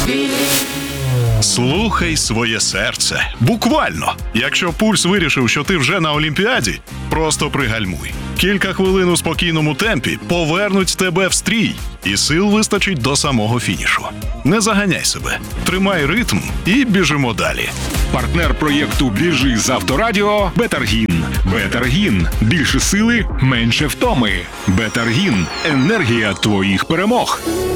Слухай своє серце. Буквально. Якщо пульс вирішив, що ти вже на Олімпіаді, просто пригальмуй. Кілька хвилин у спокійному темпі повернуть тебе в стрій, і сил вистачить до самого фінішу. Не заганяй себе. Тримай ритм і біжимо далі. Партнер проєкту «Біжи» з Авторадіо «Бетаргін». «Бетаргін» – більше сили, менше втоми. «Бетаргін» – енергія твоїх перемог.